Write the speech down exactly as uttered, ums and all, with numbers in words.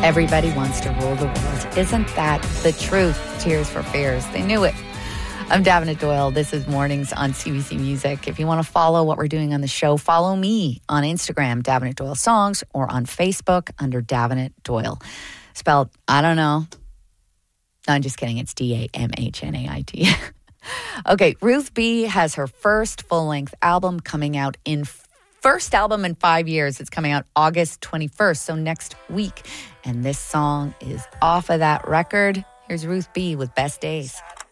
Everybody wants to rule the world. Isn't that the truth? Tears for Fears. They knew it. I'm Davenant Doyle. This is Mornings on C B C Music. If you want to follow what we're doing on the show, follow me on Instagram, Davenant Doyle Songs, or on Facebook under Davenant Doyle. Spelled, I don't know. No, I'm just kidding. It's D A M H N A I T. Okay, Ruth B has her first full-length album coming out in first album in five years. It's coming out August twenty-first, so next week. And this song is off of that record. Here's Ruth B with Best Days.